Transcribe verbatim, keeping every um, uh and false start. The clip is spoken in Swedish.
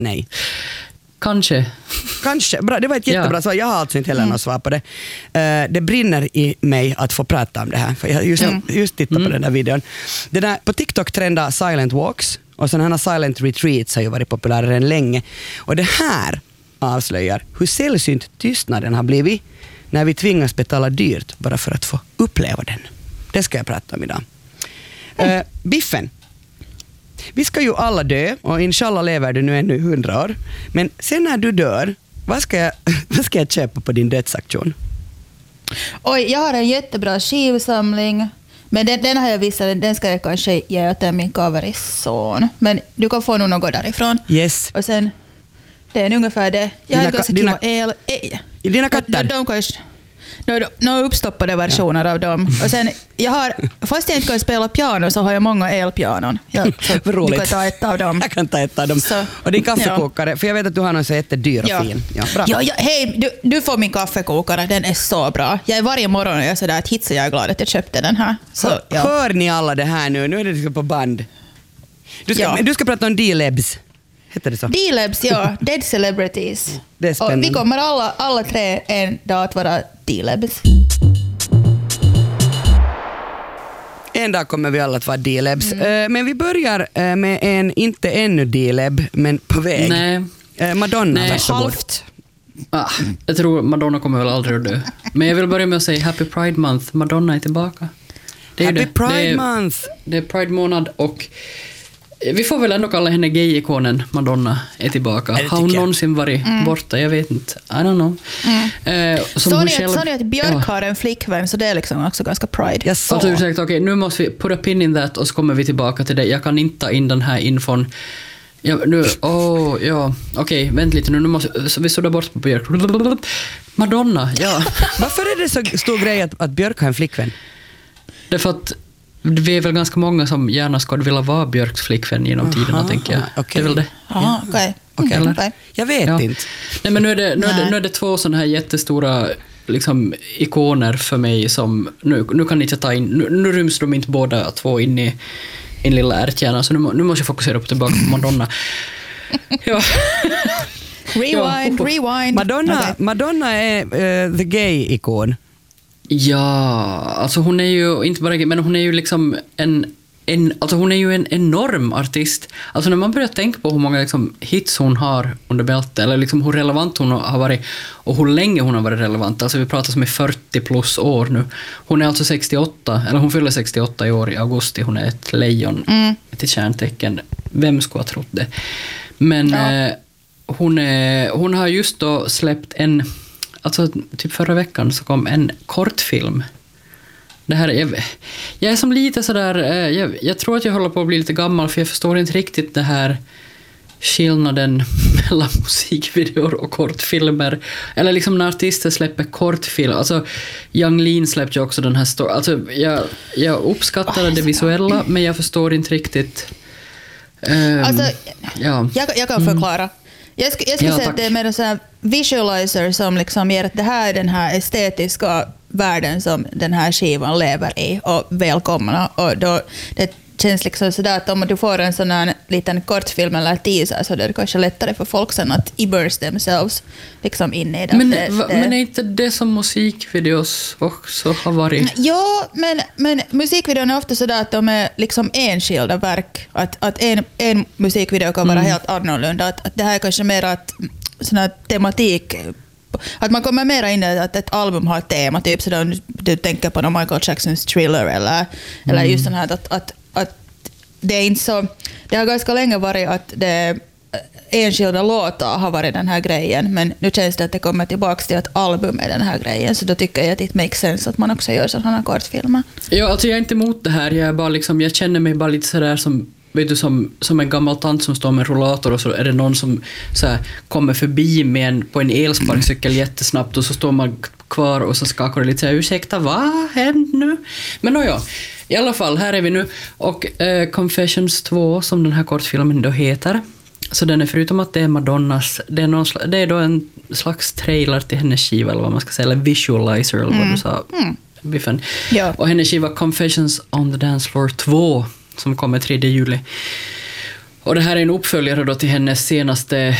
nej. Kanske. Kanske. Bra, det var ett jättebra ja. svar. Jag har alltså inte heller mm. något svar på det. Uh, det brinner i mig att få prata om det här. För jag just, mm. just tittat mm. på den här videon. Det där, på TikTok trendar silent walks. Och sådana här silent retreats har ju varit populärare än länge. Och det här avslöjar hur sällsynt tystnaden har blivit när vi tvingas betala dyrt bara för att få uppleva den. Det ska jag prata om idag. Mm. Uh, Biffen. Vi ska ju alla dö och inshallah lever du nu ännu hundra år. Men sen när du dör, vad ska jag, vad ska jag köpa på din dödsaktion? Oj, jag har en jättebra skivsamling. Men den, den har jag visat, den ska jag kanske ge till min coveris-son. Men du kan få nog något därifrån. Yes. Och sen, det är ungefär det. Jag har ganska dina, kiva el. Eh, dina katter? De, de kanske... Några uppstoppade versioner ja. av dem. Och sen, jag har, fast jag inte kan spela piano så har jag många elpianon. Jag, du kan ta ett av dem. Jag kan ta ett av dem. Så, och din kaffekokare, ja. för jag vet att du har någon så jättedyr och ja. fin. Ja, bra. Ja, ja, hej, du, du får min kaffekokare, den är så bra. Jag är varje morgon och jag är sådär att hitsa jag är glad att jag köpte den här. Så, Hör, ja. hör ni alla det här nu? Nu är det liksom på band. Du ska, ja. du ska prata om D-Labs. Heter det så? D-Labs, ja. Dead Celebrities. Det är spännande. Och vi kommer alla, alla tre en dag att vara D-Labs. En dag kommer vi alla att vara D-Labs. Mm. Men vi börjar med en, inte ännu D-Lab, men på väg. Nej. Madonna, Nej, halvt. Ah, jag tror Madonna kommer väl aldrig att dö. Men jag vill börja med att säga Happy Pride Month. Madonna är tillbaka. Det är Happy det. Pride det är, Month! Det är Pride-månad och vi får väl ändå kalla henne gay-ikonen Madonna är tillbaka. Är har hon någonsin varit mm. borta? Jag vet inte. I don't know. Mm. Eh, så ni själv... att Björk ja. har en flickvän så det är liksom också ganska pride. Jag sa. Alltså, ursäkt, okay, nu måste vi put a pin in that och så kommer vi tillbaka till det. Jag kan inte ta in den här infon. Ja, nu, oh, ja. Okej, okay, vänt lite nu. nu måste, så vi suddar bort på Björk. Madonna, ja. Varför är det så stor grej att, att Björk har en flickvän? Det är för att vi är väl ganska många som gärna skulle vilja vara Björks flickvän genom Aha, tiderna, tänker jag. Okay. Det är väl det. Aha, okay. Okay. Mm, okay. Jag vet ja. inte. Nej, men nu är det, nu är det, nu är det två sådana här jättestora liksom, ikoner för mig som nu, nu kan inte ta in, nu, nu ryms de inte båda två in i en lilla ärtkärna, så nu, nu måste jag fokusera på tillbaka på Madonna. Ja. Rewind, ja. rewind. Madonna, okay. Madonna är uh, the gay-ikon. Ja, alltså hon är ju inte bara, men hon är ju liksom en, en alltså hon är ju en enorm artist. Alltså när man börjar tänka på hur många liksom hits hon har under bältet, eller liksom hur relevant hon har varit och hur länge hon har varit relevant. Alltså vi pratar som i fyrtio plus år nu. Hon är alltså sextioåtta, eller hon fyller sextioåtta i år i augusti. Hon är ett lejon, mm. ett kärntecken. Vem skulle ha trott det? Men ja. eh, hon, är, hon har just då släppt en, alltså typ förra veckan så kom en kortfilm. Det här, jag, jag är som lite sådär, jag, jag tror att jag håller på att bli lite gammal för jag förstår inte riktigt det här skillnaden mellan musikvideor och kortfilmer. Eller liksom när artister släpper kortfilm. Alltså, Yung Lean släppte ju också den här story. Alltså, jag, jag uppskattar oh, det visuella, men jag förstår inte riktigt. Um, alltså, ja. jag, jag kan förklara. Jag skulle, jag skulle ja, säga tack. att det är med en sån här visualizer som liksom ger att det här är den här estetiska världen som den här skivan lever i och välkomna. Och då, det känns liksom sådär att om du får en sån här liten kortfilm eller teaser så är det kanske lättare för folk sen att immerse themselves liksom in i det. Men, det, va, det. men är inte det som musikvideos också har varit? Ja, men, men musikvideorna är ofta sådär att de är liksom enskilda verk. Att, att en, en musikvideo kan vara mm. helt annorlunda. Att, att det här är kanske mer att sån här tematik. Att man kommer mer in i att ett album har ett tema. Typ så du, du tänker på Michael Jacksons Thriller eller, mm. eller just sån här att, att, att det är inte så... Det har ganska länge varit att det enskilda låtar har varit den här grejen, men nu känns det att det kommer tillbaka till att album är den här grejen, så då tycker jag att det makes sense att man också gör sådana här kortfilmer. Ja, alltså jag är inte emot det här. Jag är bara liksom, jag känner mig bara lite sådär som, vet du, som, som en gammal tant som står med en rollator och så är det någon som så här, kommer förbi med en, på en elsparkcykel jättesnabbt och så står man kvar och så skakar det lite så här, ursäkta, vad händer nu? Men då ja, i alla fall, här är vi nu. Och eh, Confessions två, som den här kortfilmen då heter. Så den är, förutom att det är Madonnas, det är, någon, det är då en slags trailer till hennes skiva, eller vad man ska säga, eller visualizer, eller vad mm. du sa, mm. Biffen. Ja. Och hennes skiva Confessions on the Dance Floor två, som kommer tredje juli. Och det här är en uppföljare då till hennes senaste